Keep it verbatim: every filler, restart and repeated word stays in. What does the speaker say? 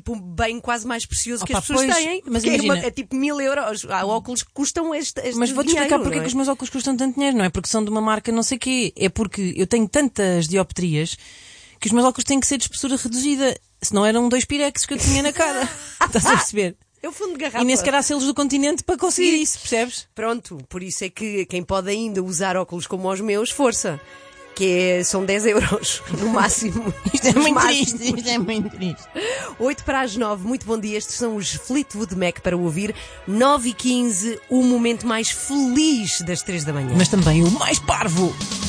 tipo um bem quase mais precioso Opa, que as pessoas pois, têm. mas Que é, imagina- uma, é tipo mil euros. Há óculos que custam este, este Mas vou-te dinheiro, explicar porque não é que é? os meus óculos custam tanto dinheiro. Não é porque são de uma marca não sei quê. É porque eu tenho tantas dioptrias que os meus óculos têm que ser de espessura reduzida. Senão eram dois pirex que eu tinha na cara. Estás a perceber? É o fundo de garrafa. E nem sequer há selos do continente para conseguir Sim. isso, percebes? Pronto, por isso é que quem pode ainda usar óculos como os meus, força. Que é, são dez euros, no máximo. Isto é No muito máximo. triste, isto é muito triste. oito para as nove, muito bom dia. Estes são os Fleetwood Mac para ouvir. nove e quinze, o momento mais feliz das três da manhã. Mas também o mais parvo.